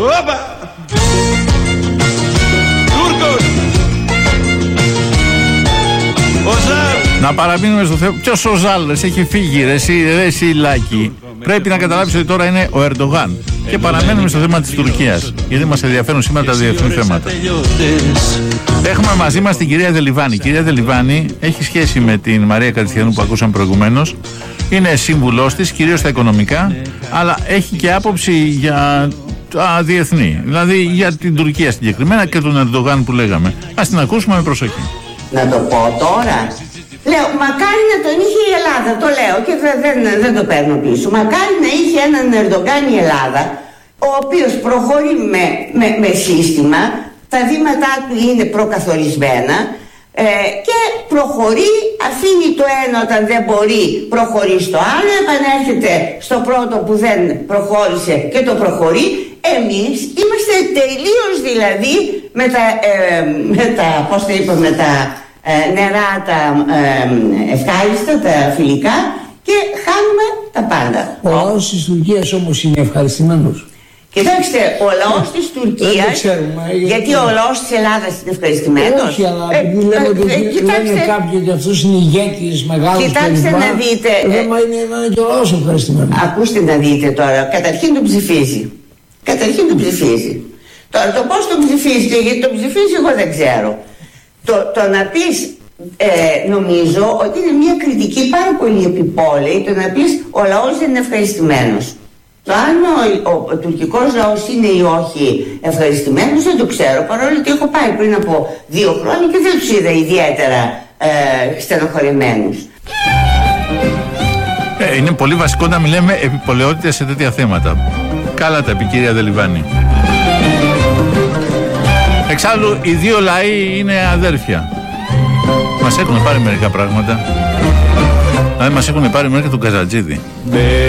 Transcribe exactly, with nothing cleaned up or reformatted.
Όπα! Τούρκος! Ο Ζαλ! Να παραμείνουμε στο θέμα. Ποιος ο Ζαλ, έχει φύγει, ρε εσύ, ρε εσύ Λάκη. Πρέπει να καταλάβεις ότι τώρα είναι ο Ερντογάν. Και παραμένουμε στο θέμα της Τουρκίας, γιατί μας ενδιαφέρουν σήμερα τα διεθνή θέματα. Έχουμε μαζί μας την κυρία Δελιβάνη. Η κυρία Δελιβάνη έχει σχέση με την Μαρία Κατσιανού που ακούσαμε προηγουμένως. Είναι σύμβουλός της, κυρίως στα οικονομικά, αλλά έχει και άποψη για τα διεθνή. Δηλαδή για την Τουρκία συγκεκριμένα και τον Ερντογάν που λέγαμε. Ας την ακούσουμε με προσοχή. Να το πω τώρα. Λέω, μακάρι να τον είχε η Ελλάδα, το λέω και δεν, δεν, δεν το παίρνω πίσω. Μακάρι να είχε έναν Ερντογάν η Ελλάδα, ο οποίος προχωρεί με, με, με σύστημα, τα βήματά του είναι προκαθορισμένα ε, και προχωρεί, αφήνει το ένα όταν δεν μπορεί, προχωρεί στο άλλο, επανέρχεται στο πρώτο που δεν προχώρησε και το προχωρεί. Εμείς είμαστε τελείως δηλαδή με τα, ε, με τα πώς το είπα, με τα ε, νερά, τα ε, ευχάριστα, τα φιλικά και χάνουμε τα πάντα. Ο λαός της Τουρκίας όμως είναι ευχαριστημένος. Κοιτάξτε, ο λαός της Τουρκίας, γιατί ο λαός της Ελλάδας είναι ευχαριστημένος. Όχι, αλλά επειδή λέμε ότι λένε κάποιοι ότι αυτός είναι ηγέτης μεγάλος. Κοιτάξτε να δείτε. Το θέμα είναι να είναι και ο λαός ευχαριστημένος. Ακούστε να δείτε τώρα, καταρχήν τον ψηφίζει. Καταρχήν τον ψηφίζει. Τώρα το πώς τον ψηφίζει και γιατί τον ψηφίζει εγώ δεν ξέρω. Το, το να πεις, ε, νομίζω ότι είναι μια κριτική πάρα πολύ επιπόλαιη, το να πεις ο λαός δεν είναι ευχαριστημένος. Το αν ο, ο, ο τουρκικός λαός είναι ή όχι ευχαριστημένος δεν το ξέρω, παρόλο ότι έχω πάει πριν από δύο χρόνια και δεν τους είδα ιδιαίτερα ε, στενοχωρημένους. Ε, είναι πολύ βασικό να μιλάμε επιπολαιότητες σε τέτοια θέματα. Καλά τα πει, κυρία Δελιβάνη. Εξάλλου οι δύο λαοί είναι αδέρφια. Μας έχουν πάρει μερικά πράγματα. Δηλαδή μας έχουν πάρει μερικά τον Καζατζίδη.